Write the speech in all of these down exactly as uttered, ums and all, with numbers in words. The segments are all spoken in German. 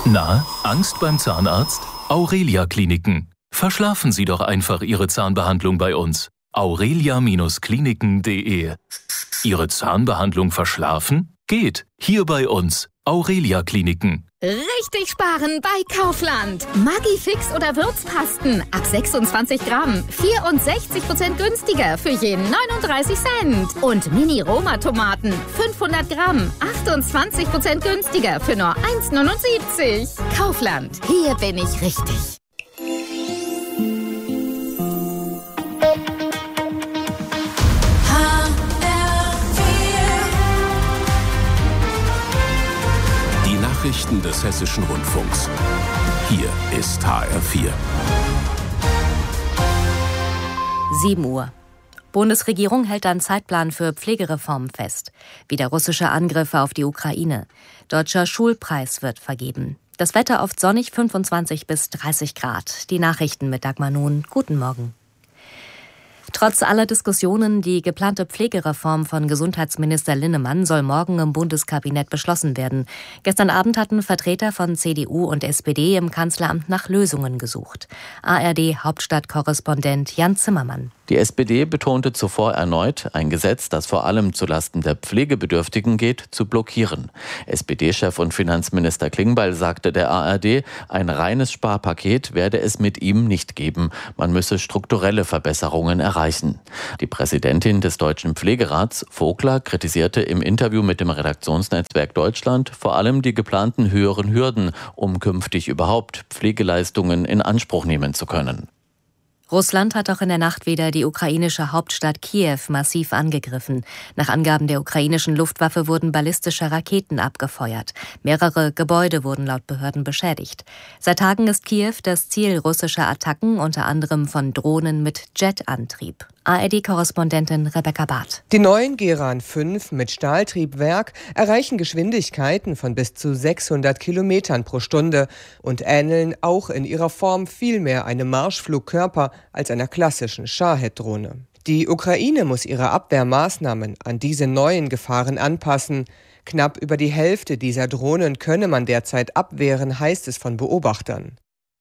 Na, Angst beim Zahnarzt? Aurelia Kliniken. Verschlafen Sie doch einfach Ihre Zahnbehandlung bei uns. aurelia Kliniken punkt de. Ihre Zahnbehandlung verschlafen? Geht. Hier bei uns. Aurelia Kliniken. Richtig sparen bei Kaufland. Maggi-Fix oder Würzpasten ab sechsundzwanzig Gramm. vierundsechzig Prozent günstiger für jeden neununddreißig Cent. Und Mini-Roma-Tomaten fünfhundert Gramm. achtundzwanzig Prozent günstiger für nur eins neunundsiebzig. Kaufland. Hier bin ich richtig. Nachrichten des Hessischen Rundfunks. Hier ist H R vier. sieben Uhr. Bundesregierung hält an Zeitplan für Pflegereformen fest. Wieder russische Angriffe auf die Ukraine. Deutscher Schulpreis wird vergeben. Das Wetter oft sonnig, fünfundzwanzig bis dreißig Grad. Die Nachrichten mit Dagmar Nun. Guten Morgen. Trotz aller Diskussionen, die geplante Pflegereform von Gesundheitsminister Linnemann soll morgen im Bundeskabinett beschlossen werden. Gestern Abend hatten Vertreter von C D U und S P D im Kanzleramt nach Lösungen gesucht. A R D-Hauptstadtkorrespondent Jan Zimmermann. Die S P D betonte zuvor erneut, ein Gesetz, das vor allem zulasten der Pflegebedürftigen geht, zu blockieren. S P D-Chef und Finanzminister Klingbeil sagte der A R D, ein reines Sparpaket werde es mit ihm nicht geben. Man müsse strukturelle Verbesserungen erreichen. Die Präsidentin des Deutschen Pflegerats, Vogler, kritisierte im Interview mit dem Redaktionsnetzwerk Deutschland vor allem die geplanten höheren Hürden, um künftig überhaupt Pflegeleistungen in Anspruch nehmen zu können. Russland hat auch in der Nacht wieder die ukrainische Hauptstadt Kiew massiv angegriffen. Nach Angaben der ukrainischen Luftwaffe wurden ballistische Raketen abgefeuert. Mehrere Gebäude wurden laut Behörden beschädigt. Seit Tagen ist Kiew das Ziel russischer Attacken, unter anderem von Drohnen mit Jetantrieb. A R D-Korrespondentin Rebecca Barth. Die neuen Geran fünf mit Stahltriebwerk erreichen Geschwindigkeiten von bis zu sechshundert Kilometern pro Stunde und ähneln auch in ihrer Form viel mehr einem Marschflugkörper als einer klassischen Shahed-Drohne. Die Ukraine muss ihre Abwehrmaßnahmen an diese neuen Gefahren anpassen. Knapp über die Hälfte dieser Drohnen könne man derzeit abwehren, heißt es von Beobachtern.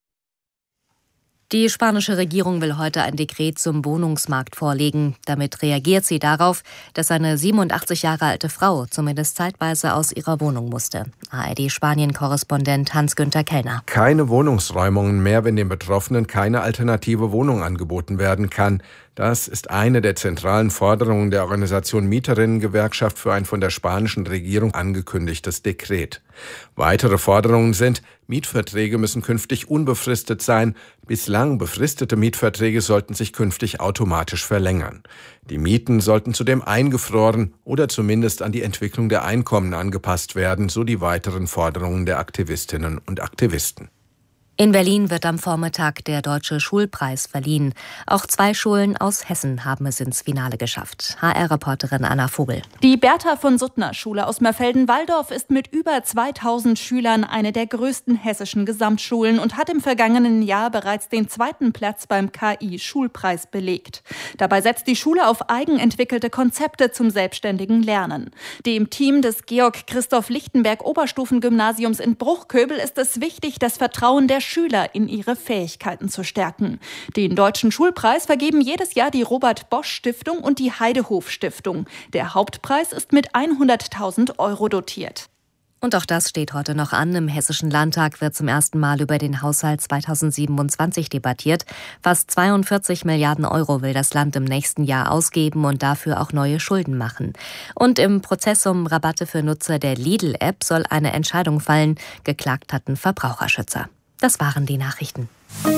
Die spanische Regierung will heute ein Dekret zum Wohnungsmarkt vorlegen. Damit reagiert sie darauf, dass eine siebenundachtzig Jahre alte Frau zumindest zeitweise aus ihrer Wohnung musste. A R D-Spanien-Korrespondent Hans-Günther Kellner. Keine Wohnungsräumungen mehr, wenn den Betroffenen keine alternative Wohnung angeboten werden kann. Das ist eine der zentralen Forderungen der Organisation Mieterinnen-Gewerkschaft für ein von der spanischen Regierung angekündigtes Dekret. Weitere Forderungen sind, Mietverträge müssen künftig unbefristet sein. Bislang befristete Mietverträge sollten sich künftig automatisch verlängern. Die Mieten sollten zudem eingefroren oder zumindest an die Entwicklung der Einkommen angepasst werden, so die weiteren Forderungen der Aktivistinnen und Aktivisten. In Berlin wird am Vormittag der Deutsche Schulpreis verliehen. Auch zwei Schulen aus Hessen haben es ins Finale geschafft. H R-Reporterin Anna Vogel. Die Bertha-von-Suttner-Schule aus Mörfelden-Walldorf ist mit über zweitausend Schülern eine der größten hessischen Gesamtschulen und hat im vergangenen Jahr bereits den zweiten Platz beim K I-Schulpreis belegt. Dabei setzt die Schule auf eigenentwickelte Konzepte zum selbstständigen Lernen. Dem Team des Georg-Christoph-Lichtenberg-Oberstufengymnasiums in Bruchköbel ist es wichtig, das Vertrauen der Schüler in ihre Fähigkeiten zu stärken. Den Deutschen Schulpreis vergeben jedes Jahr die Robert-Bosch-Stiftung und die Heidehof-Stiftung. Der Hauptpreis ist mit hunderttausend Euro dotiert. Und auch das steht heute noch an. Im Hessischen Landtag wird zum ersten Mal über den Haushalt zweitausendsiebenundzwanzig debattiert. Fast zweiundvierzig Milliarden Euro will das Land im nächsten Jahr ausgeben und dafür auch neue Schulden machen. Und im Prozess um Rabatte für Nutzer der Lidl-App soll eine Entscheidung fallen. Geklagt hatten Verbraucherschützer. Das waren die Nachrichten.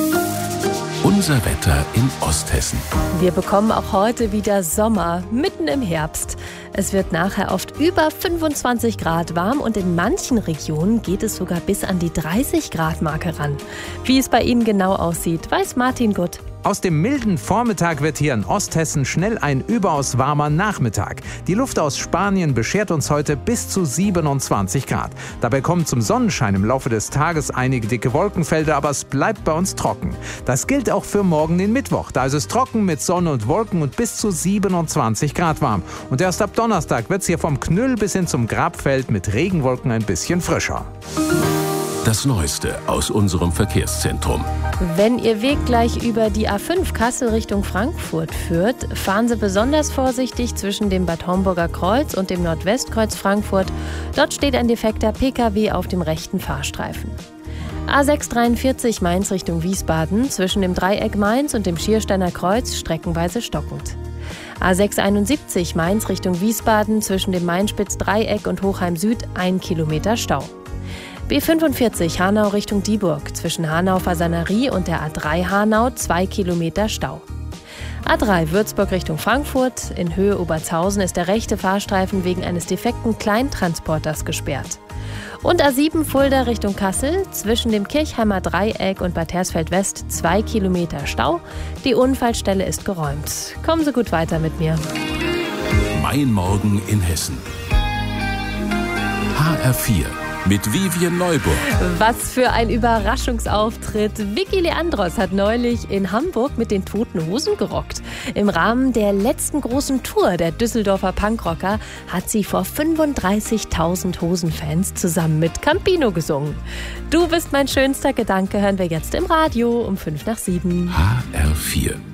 Unser Wetter in Osthessen. Wir bekommen auch heute wieder Sommer, mitten im Herbst. Es wird nachher oft über fünfundzwanzig Grad warm und in manchen Regionen geht es sogar bis an die dreißig Grad Marke ran. Wie es bei Ihnen genau aussieht, weiß Martin Gutt. Aus dem milden Vormittag wird hier in Osthessen schnell ein überaus warmer Nachmittag. Die Luft aus Spanien beschert uns heute bis zu siebenundzwanzig Grad. Dabei kommen zum Sonnenschein im Laufe des Tages einige dicke Wolkenfelder, aber es bleibt bei uns trocken. Das gilt auch für morgen den Mittwoch. Da ist es trocken mit Sonne und Wolken und bis zu siebenundzwanzig Grad warm. Und erst ab Donnerstag wird es hier vom Knüll bis hin zum Grabfeld mit Regenwolken ein bisschen frischer. Das Neueste aus unserem Verkehrszentrum. Wenn Ihr Weg gleich über die A fünf Kassel Richtung Frankfurt führt, fahren Sie besonders vorsichtig zwischen dem Bad Homburger Kreuz und dem Nordwestkreuz Frankfurt. Dort steht ein defekter P K W auf dem rechten Fahrstreifen. A sechs dreiundvierzig Mainz Richtung Wiesbaden, zwischen dem Dreieck Mainz und dem Schiersteiner Kreuz streckenweise stockend. A sechs einundsiebzig Mainz Richtung Wiesbaden, zwischen dem Mainspitz-Dreieck und Hochheim Süd ein Kilometer Stau. B fünfundvierzig Hanau Richtung Dieburg, zwischen Hanau-Fasanerie und der A drei Hanau zwei Kilometer Stau. A drei Würzburg Richtung Frankfurt, in Höhe Obertshausen ist der rechte Fahrstreifen wegen eines defekten Kleintransporters gesperrt. Und A sieben Fulda Richtung Kassel, zwischen dem Kirchheimer Dreieck und Bad Hersfeld West zwei Kilometer Stau. Die Unfallstelle ist geräumt. Kommen Sie gut weiter mit mir. Mein Morgen in Hessen. H R vier. Mit Vivian Neuburg. Was für ein Überraschungsauftritt. Vicky Leandros hat neulich in Hamburg mit den Toten Hosen gerockt. Im Rahmen der letzten großen Tour der Düsseldorfer Punkrocker hat sie vor fünfunddreißigtausend Hosenfans zusammen mit Campino gesungen. Du bist mein schönster Gedanke hören wir jetzt im Radio um fünf nach sieben. H R vier.